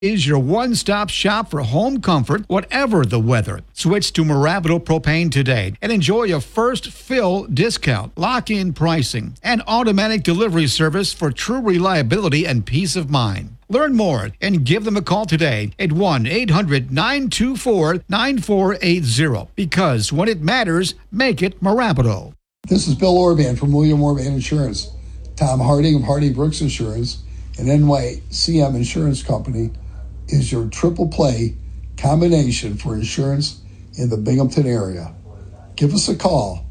is your one-stop shop for home comfort, whatever the weather. Switch to Maravito Propane today and enjoy a first fill discount, lock-in pricing, and automatic delivery service for true reliability and peace of mind. Learn more and give them a call today at 1-800-924-9480. Because when it matters, make it Maravito. This is Bill Orban from William Orban Insurance. Tom Harding of Harding Brooks Insurance and NYCM Insurance Company is your triple play combination for insurance in the Binghamton area. Give us a call,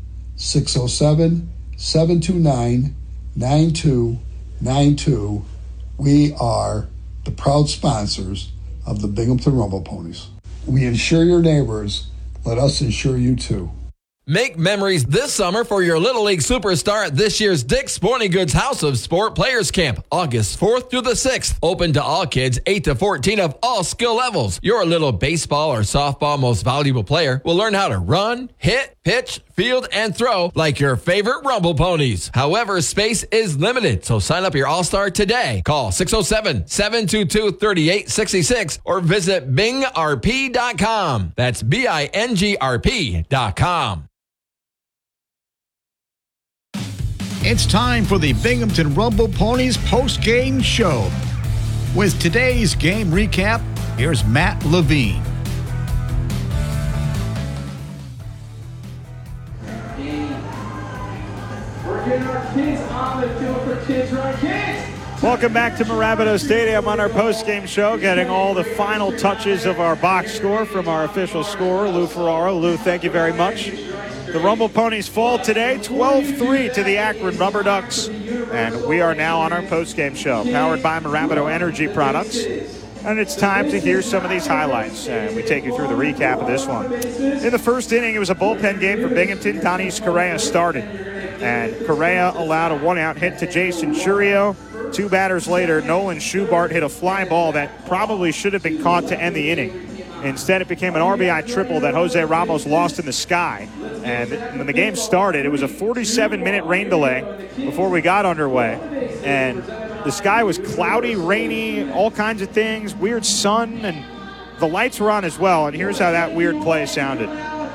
607-729-9292. We are the proud sponsors of the Binghamton Rumble Ponies. We insure your neighbors. Let us insure you too. Make memories this summer for your Little League superstar at this year's Dick's Sporting Goods House of Sport Players Camp, August 4th through the 6th. Open to all kids 8 to 14 of all skill levels. Your little baseball or softball most valuable player will learn how to run, hit, pitch, field, and throw like your favorite Rumble Ponies. However, space is limited, so sign up your All-Star today. Call 607-722-3866 or visit bingrp.com. That's BINGRP.com. It's time for the Binghamton Rumble Ponies post-game show. With today's game recap, here's Matt Levine. We're getting our kids on the field for Kids Run Kids. Welcome back to Maravito Stadium on our post-game show, getting all the final touches of our box score from our official scorer, Lou Ferraro. Lou, thank you very much. The Rumble Ponies fall today, 12-3 to the Akron Rubber Ducks. And we are now on our post-game show, powered by Maravito Energy Products. And it's time to hear some of these highlights. And we take you through the recap of this one. In the first inning, it was a bullpen game for Binghamton. Donis Correa started. And Correa allowed a one-out hit to Jason Churio. Two batters later, Nolan Schubart hit a fly ball that probably should have been caught to end the inning. Instead, it became an RBI triple that Jose Ramos lost in the sky. And when the game started, it was a 47-minute rain delay before we got underway. And the sky was cloudy, rainy, all kinds of things, weird sun, and the lights were on as well. And here's how that weird play sounded.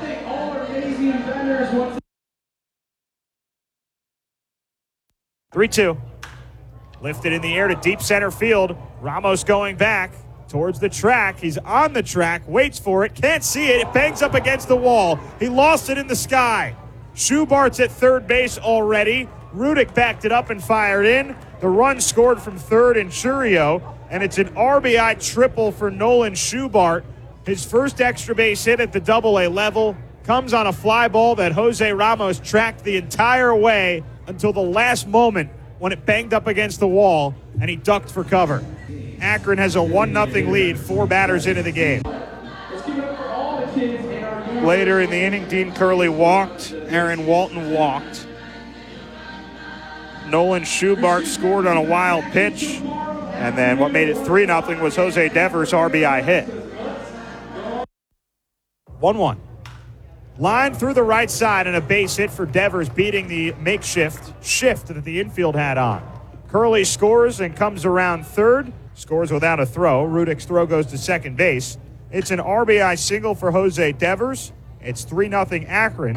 3-2. Lifted in the air to deep center field. Ramos going back towards the track. He's on the track, waits for it, can't see it. It bangs up against the wall. He lost it in the sky. Schubart's at third base already. Rudick backed it up and fired in. The run scored from third in Churio, and it's an RBI triple for Nolan Schubart. His first extra base hit at the Double-A level comes on a fly ball that Jose Ramos tracked the entire way until the last moment when it banged up against the wall, and he ducked for cover. Akron has a 1-0 lead, 4 batters into the game. Later in the inning, Dean Curley walked. Aaron Walton walked. Nolan Schubart scored on a wild pitch. And then what made it 3-0 was Jose Devers' RBI hit. 1-1. Line through the right side and a base hit for Devers, beating the makeshift shift that the infield had on. Curley scores and comes around third. Scores without a throw. Rudick's throw goes to second base. It's an RBI single for Jose Devers. It's 3-0 Akron.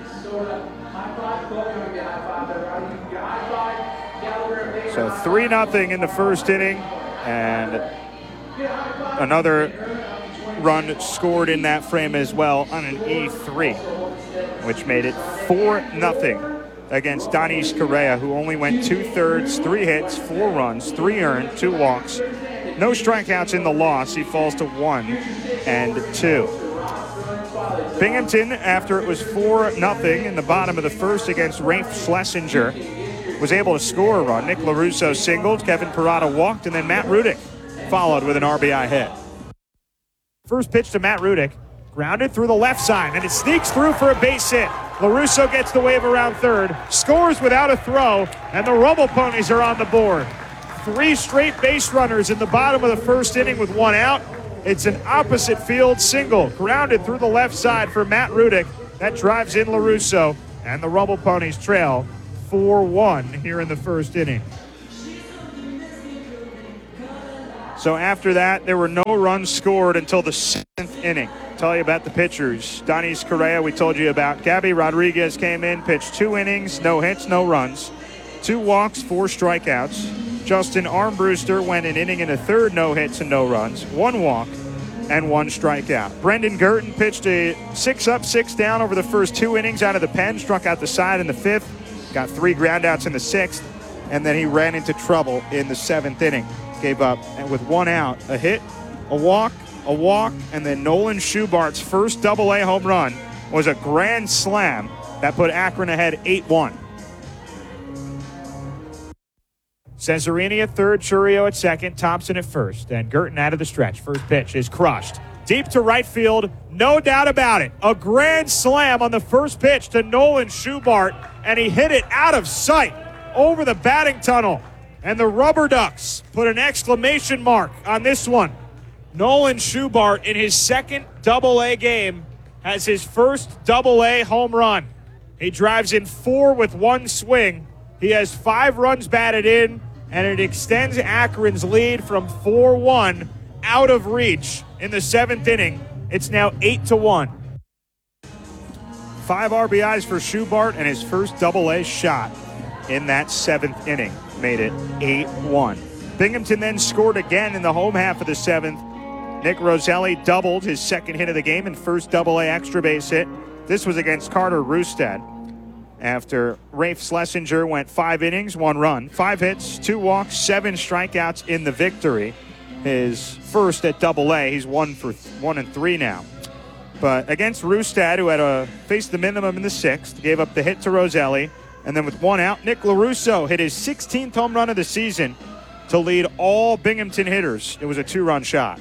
So 3-0 in the first inning, and another run scored in that frame as well on an E3, which made it 4-0 against Donis Correa, who only went 2/3, 3 hits, 4 runs, 3 earned, 2 walks. No strikeouts in the loss. He falls to 1-2. Binghamton, after it was 4-0 in the bottom of the first against Rafe Schlesinger, was able to score a run. Nick LaRusso singled, Kevin Parada walked, and then Matt Rudick followed with an RBI hit. First pitch to Matt Rudick, grounded through the left side, and it sneaks through for a base hit. LaRusso gets the wave around third, scores without a throw, and the Rumble Ponies are on the board. 3 straight base runners in the bottom of the first inning with 1 out. It's an opposite field single, grounded through the left side for Matt Rudick. That drives in LaRusso, and the Rumble Ponies trail 4-1 here in the first inning. So after that, there were no runs scored until the 7th inning. Tell you about the pitchers. Donis Correa, we told you about. Gabby Rodriguez came in, pitched 2 innings, no hits, no runs. 2 walks, 4 strikeouts. Justin Armbruster went an inning and a third, no hits and no runs. 1 walk and 1 strikeout. Brendan Girton pitched a 6 up, 6 down over the first 2 innings out of the pen, struck out the side in the 5th, got 3 groundouts in the 6th, and then he ran into trouble in the 7th inning. Gave up, and with 1 out, a hit, a walk, and then Nolan Schubart's first Double-A home run was a grand slam that put Akron ahead 8-1. Cesarini at third, Churio at second, Thompson at first, and Girton out of the stretch. First pitch is crushed. Deep to right field, no doubt about it. A grand slam on the first pitch to Nolan Schubart, and he hit it out of sight over the batting tunnel. And the Rubber Ducks put an exclamation mark on this one. Nolan Schubart, in his second Double-A game, has his first Double-A home run. He drives in 4 with 1 swing. He has 5 runs batted in, and it extends Akron's lead from 4-1 out of reach in the 7th inning. It's now 8-1. 5 RBIs for Schubart, and his first Double-A shot in that 7th inning made it 8-1. Binghamton then scored again in the home half of the 7th. Nick Roselli doubled his second hit of the game and first Double-A extra base hit. This was against Carter Rustad. After Rafe Schlesinger went 5 innings, 1 run, 5 hits, 2 walks, 7 strikeouts in the victory. His first at Double-A. He's 1-for-3 now. But against Rustad, who had faced the minimum in the 6th, gave up the hit to Roselli. And then with 1 out, Nick LaRusso hit his 16th home run of the season to lead all Binghamton hitters. It was a 2-run shot.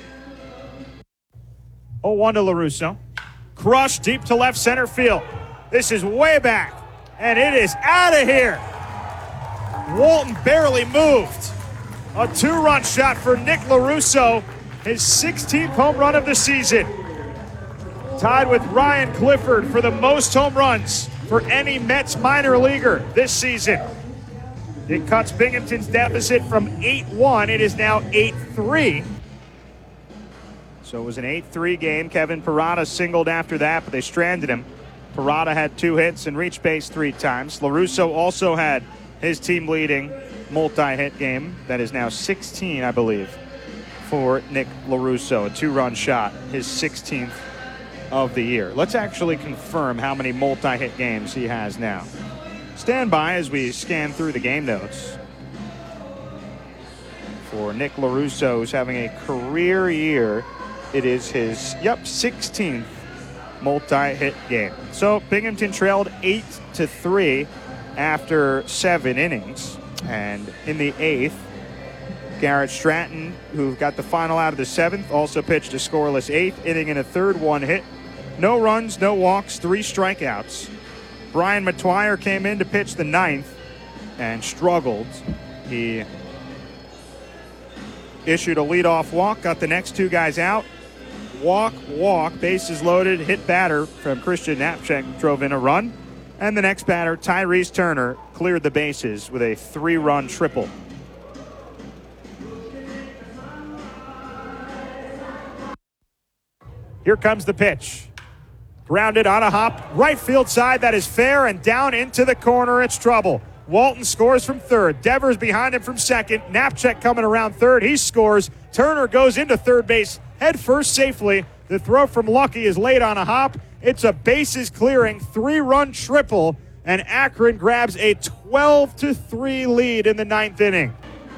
0-1 to LaRusso. Crushed deep to left center field. This is way back, and it is out of here. Walton barely moved. A 2-run shot for Nick LaRusso, his 16th home run of the season. Tied with Ryan Clifford for the most home runs for any Mets minor leaguer this season. It cuts Binghamton's deficit from 8-1. It is now 8-3. So it was an 8-3 game. Kevin Parada singled after that, but they stranded him. Parada had 2 hits and reached base 3 times. LaRusso also had his team-leading multi-hit game. That is now 16, I believe, for Nick LaRusso. A 2-run shot, his 16th of the year. Let's actually confirm how many multi-hit games he has now. Stand by as we scan through the game notes. For Nick LaRusso, who's having a career year, it is his, 16th multi-hit game. So Binghamton trailed 8-3 after 7 innings. And in the 8th, Garrett Stratton, who got the final out of the 7th, also pitched a scoreless 8th inning and a third 1 hit. No runs, no walks, 3 strikeouts. Brian Matwire came in to pitch the 9th and struggled. He issued a leadoff walk, got the next 2 guys out. Walk, bases loaded, hit batter from Christian Knapczyk, drove in a run. And the next batter, Tyrese Turner, cleared the bases with a 3-run triple. Here comes the pitch. Grounded on a hop, right field side, that is fair, and down into the corner, it's trouble. Walton scores from third. Devers behind him from second. Knapczyk coming around third. He scores. Turner goes into third base head first safely. The throw from Lucky is late on a hop. It's a bases clearing 3-run triple, and Akron grabs a 12-3 lead in the 9th inning.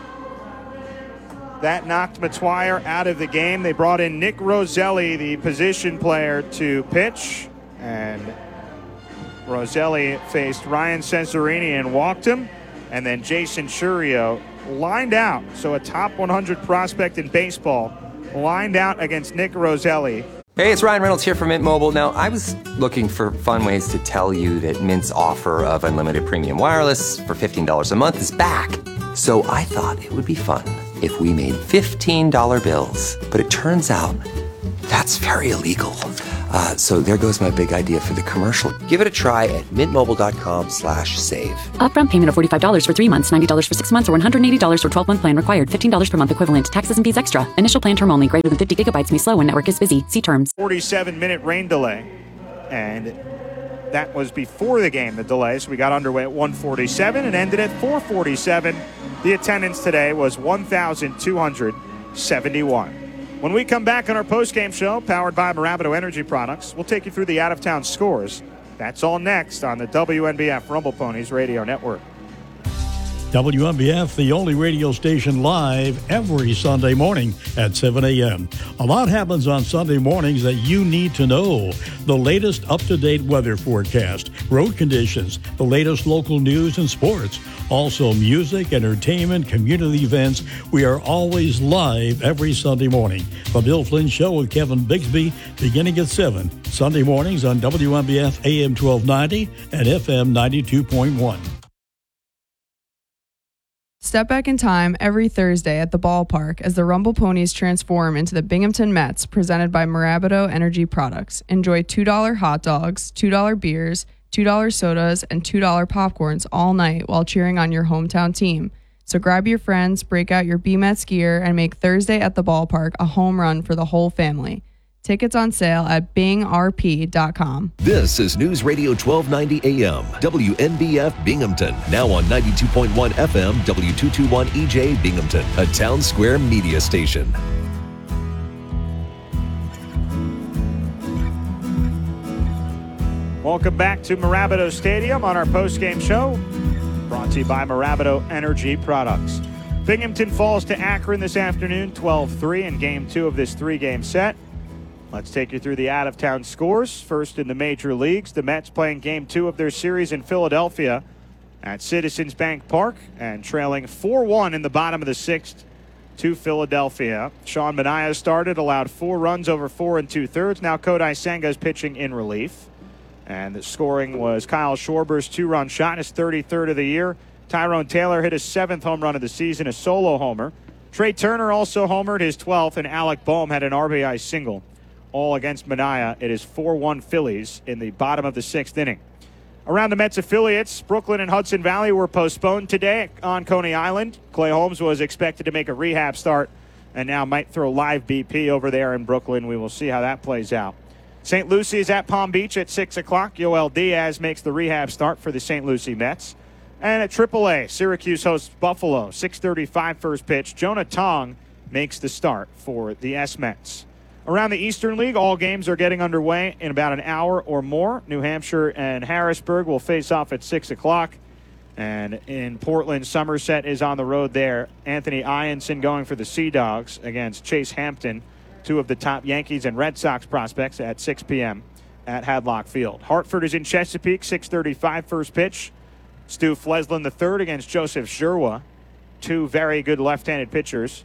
That knocked Matwire out of the game. They brought in Nick Roselli, the position player, to pitch, and Roselli faced Ryan Cesarini and walked him, and then Jason Churio lined out. So a top 100 prospect in baseball lined out against Nick Roselli. Hey, it's Ryan Reynolds here from Mint Mobile. Now, I was looking for fun ways to tell you that Mint's offer of unlimited premium wireless for $15 a month is back. So I thought it would be fun if we made $15 bills. But it turns out that's very illegal. So there goes my big idea for the commercial. Give it a try at mintmobile.com/save. Upfront payment of $45 for 3 months, $90 for 6 months, or $180 for 12-month plan required. $15 per month equivalent. Taxes and fees extra. Initial plan term only. Greater than 50 gigabytes may slow when network is busy. See terms. 47-minute rain delay. And that was before the game, the delay. So we got underway at 1:47 and ended at 4:47. The attendance today was 1,271. When we come back on our postgame show, powered by Mirabito Energy Products, we'll take you through the out-of-town scores. That's all next on the WNBF Rumble Ponies Radio Network. WNBF, the only radio station live every Sunday morning at 7 a.m. A lot happens on Sunday mornings that you need to know. The latest up-to-date weather forecast, road conditions, the latest local news and sports. Also music, entertainment, community events. We are always live every Sunday morning. The Bill Flynn Show with Kevin Bigsby beginning at 7. Sunday mornings on WNBF AM 1290 and FM 92.1. Step back in time every Thursday at the ballpark as the Rumble Ponies transform into the Binghamton Mets, presented by Mirabito Energy Products. Enjoy $2 hot dogs, $2 beers, $2 sodas, and $2 popcorns all night while cheering on your hometown team. So grab your friends, break out your B-Mets gear, and make Thursday at the ballpark a home run for the whole family. Tickets on sale at bingrp.com. This is News Radio 1290 AM, WNBF Binghamton. Now on 92.1 FM, W221 EJ Binghamton, a Town Square media station. Welcome back to Mirabito Stadium on our postgame show, brought to you by Mirabito Energy Products. Binghamton falls to Akron this afternoon, 12-3 in Game 2 of this 3-game set. Let's take you through the out-of-town scores. First in the major leagues, the Mets playing Game 2 of their series in Philadelphia at Citizens Bank Park and trailing 4-1 in the bottom of the 6th to Philadelphia. Sean Manaea started, allowed 4 runs over 4 2/3. Now Kodai Senga is pitching in relief. And the scoring was Kyle Schwarber's 2-run shot, his 33rd of the year. Tyrone Taylor hit his 7th home run of the season, a solo homer. Trey Turner also homered, his 12th, and Alec Boehm had an RBI single. All against Manaea. It is 4-1 Phillies in the bottom of the 6th inning. Around the Mets affiliates, Brooklyn and Hudson Valley were postponed today on Coney Island. Clay Holmes was expected to make a rehab start and now might throw live BP over there in Brooklyn. We will see how that plays out. St. Lucie is at Palm Beach at 6 o'clock. Yoel Diaz makes the rehab start for the St. Lucie Mets. And at AAA, Syracuse hosts Buffalo, 6:35 first pitch. Jonah Tong makes the start for the S-Mets. Around the Eastern League, all games are getting underway in about an hour or more. New Hampshire and Harrisburg will face off at 6 o'clock. And in Portland, Somerset is on the road there. Anthony Ianson going for the Sea Dogs against Chase Hampton, two of the top Yankees and Red Sox prospects, at 6 p.m. at Hadlock Field. Hartford is in Chesapeake, 6:35 first pitch. Stu Fleslin III against Joseph Zerwa, two very good left-handed pitchers.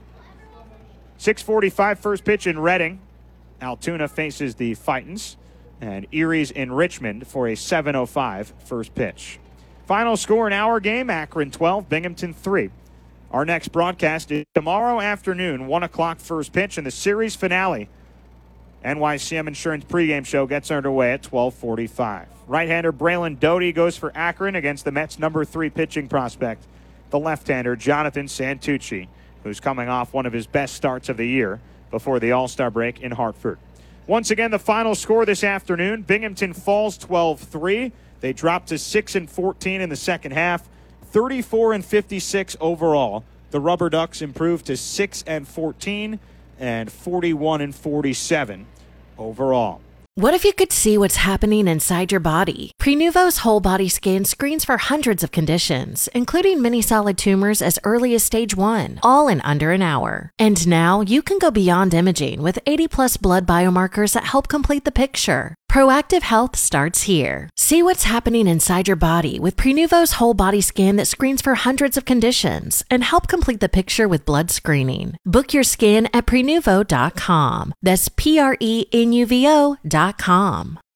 6:45 first pitch in Reading. Altoona faces the Fightins, and Erie's in Richmond for a 7:05 first pitch. Final score in our game, Akron 12, Binghamton 3. Our next broadcast is tomorrow afternoon, 1 o'clock first pitch, and the series finale. NYCM Insurance pregame show gets underway at 12:45. Right-hander Braylon Doty goes for Akron against the Mets' number 3 pitching prospect, the left-hander Jonathan Santucci, who's coming off one of his best starts of the year before the All-Star break in Hartford. Once again, the final score this afternoon, Binghamton falls 12-3. They drop to 6-14 in the second half, 34-56 overall. The Rubber Ducks improve to 6-14 and 41-47 overall. What if you could see what's happening inside your body? Prenuvo's whole body scan screens for hundreds of conditions, including many solid tumors as early as stage 1, all in under an hour. And now you can go beyond imaging with 80+ blood biomarkers that help complete the picture. Proactive health starts here. See what's happening inside your body with Prenuvo's whole body scan that screens for hundreds of conditions and help complete the picture with blood screening. Book your scan at Prenuvo.com. That's Prenuvo.com.